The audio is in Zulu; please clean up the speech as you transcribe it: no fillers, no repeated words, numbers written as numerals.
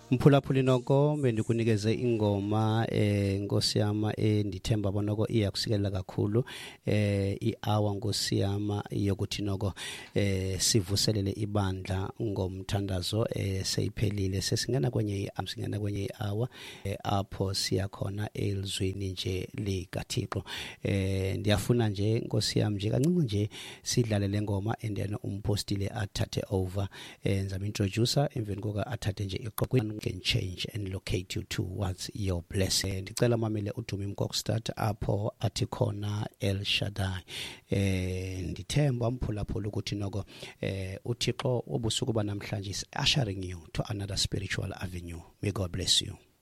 Mphulaphuli noko bendikunikeze ingoma Nkosi yama ndithemba bonoko iyakusikelela kakhulu i-hour Nkosi yama yokuthi noko sivuselele ibandla ngomthandazo seyiphelile sesingena kwenye i-hour apho siya khona elizweni nje likaThixo. Ndiyafuna nje Nkosi yami nje kancinci nje sidlale le ngoma and then umpostile athathe over ngizabe introducer emveni kokuba athathe nje iqoqo can change and locate you towards your blessing. Ndicela mamele uDumi Mkokstad apho athi khona El Shaddai. Ndithemba mphulaphula ukuthi noko uThixo obusuku banamhlanje is ushering you to another spiritual avenue. May God bless you.